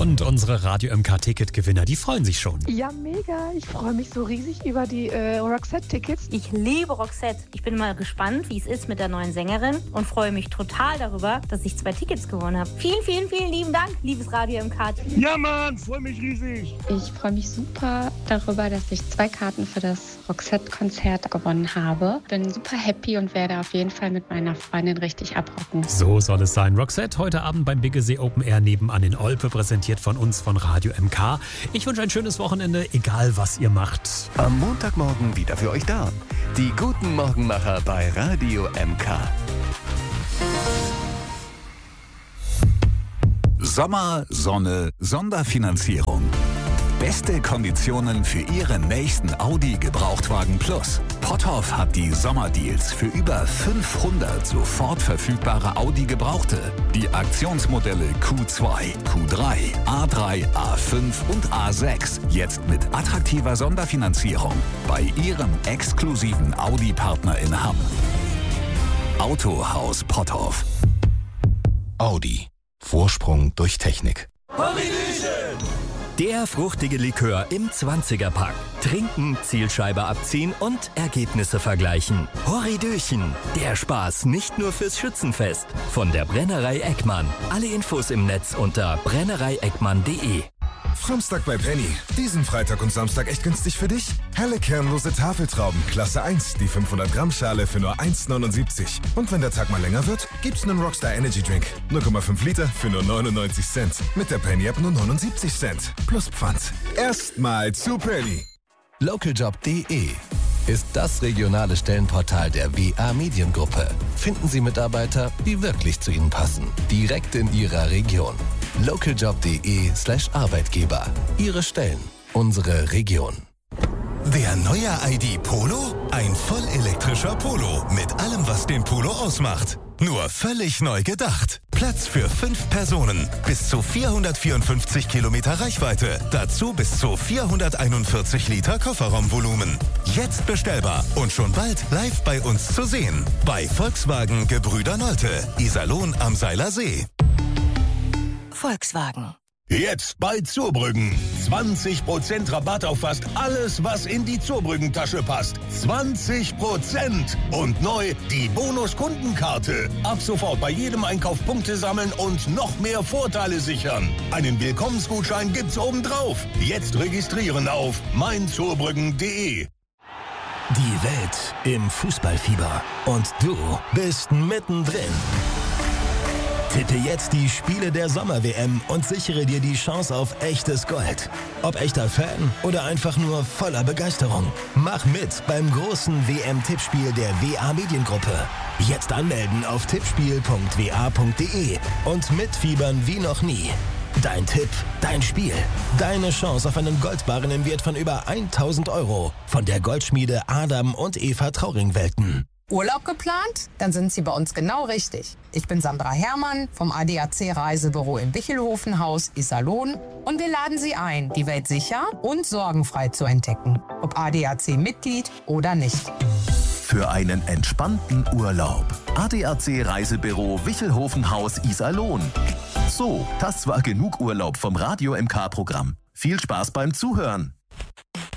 Und unsere Radio MK-Ticket-Gewinner, die freuen sich schon. Ja, mega. Ich freue mich so riesig über die Roxette-Tickets. Ich liebe Roxette. Ich bin mal gespannt, wie es ist mit der neuen Sängerin und freue mich total darüber, dass ich 2 Tickets gewonnen habe. Vielen, vielen, vielen lieben Dank, liebes Radio MK. Ja, Mann, freue mich riesig. Ich freue mich super darüber, dass ich 2 Karten für das Roxette-Konzert gewonnen habe. Bin super happy und werde auf jeden Fall mit meiner Freundin richtig abrocken. So soll es sein. Roxette heute Abend beim Biggesee Open Air nebenan in Olpe, präsentiert von uns von Radio MK. Ich wünsche ein schönes Wochenende, egal was ihr macht. Am Montagmorgen wieder für euch da. Die guten Morgenmacher bei Radio MK. Sommer, Sonne, Sonderfinanzierung. Beste Konditionen für Ihren nächsten Audi Gebrauchtwagen Plus. Potthoff hat die Sommerdeals für über 500 sofort verfügbare Audi Gebrauchte. Die Aktionsmodelle Q2, Q3, A3, A5 und A6 jetzt mit attraktiver Sonderfinanzierung bei Ihrem exklusiven Audi-Partner in Hamm. Autohaus Potthoff. Audi. Vorsprung durch Technik. Der fruchtige Likör im 20er-Pack. Trinken, Zielscheibe abziehen und Ergebnisse vergleichen. Horridöchen. Der Spaß nicht nur fürs Schützenfest. Von der Brennerei Eckmann. Alle Infos im Netz unter brennereieckmann.de. Samstag bei Penny. Diesen Freitag und Samstag echt günstig für dich? Helle kernlose Tafeltrauben, Klasse 1, die 500-Gramm-Schale für nur 1,79. Und wenn der Tag mal länger wird, gibt's einen Rockstar Energy Drink. 0,5 Liter für nur 99 Cent. Mit der Penny-App nur 79 Cent. Plus Pfand. Erstmal zu Penny. Localjob.de ist das regionale Stellenportal der WA Mediengruppe. Finden Sie Mitarbeiter, die wirklich zu Ihnen passen. Direkt in Ihrer Region. Localjob.de/Arbeitgeber. Ihre Stellen, unsere Region. Der neue ID Polo? Ein vollelektrischer Polo mit allem, was den Polo ausmacht. Nur völlig neu gedacht. Platz für 5 Personen. Bis zu 454 Kilometer Reichweite. Dazu bis zu 441 Liter Kofferraumvolumen. Jetzt bestellbar und schon bald live bei uns zu sehen. Bei Volkswagen Gebrüder Nolte. Iserlohn am Seiler See. Volkswagen. Jetzt bei Zurbrüggen. 20% Rabatt auf fast alles, was in die Zurbrüggen-Tasche passt. 20%! Und neu die Bonus-Kundenkarte. Ab sofort bei jedem Einkauf Punkte sammeln und noch mehr Vorteile sichern. Einen Willkommensgutschein gibt's obendrauf. Jetzt registrieren auf meinzurbrüggen.de. Die Welt im Fußballfieber. Und du bist mittendrin. Tippe jetzt die Spiele der Sommer-WM und sichere dir die Chance auf echtes Gold. Ob echter Fan oder einfach nur voller Begeisterung. Mach mit beim großen WM-Tippspiel der WA Mediengruppe. Jetzt anmelden auf tippspiel.wa.de und mitfiebern wie noch nie. Dein Tipp, dein Spiel, deine Chance auf einen Goldbarren im Wert von über 1.000 € von der Goldschmiede Adam und Eva Trauring-Welten. Urlaub geplant? Dann sind Sie bei uns genau richtig. Ich bin Sandra Herrmann vom ADAC Reisebüro im Bichelhofenhaus Iserlohn und wir laden Sie ein, die Welt sicher und sorgenfrei zu entdecken. Ob ADAC-Mitglied oder nicht. Für einen entspannten Urlaub. ADAC Reisebüro Wichelhofenhaus Iserlohn. So, das war genug Urlaub vom Radio MK-Programm. Viel Spaß beim Zuhören.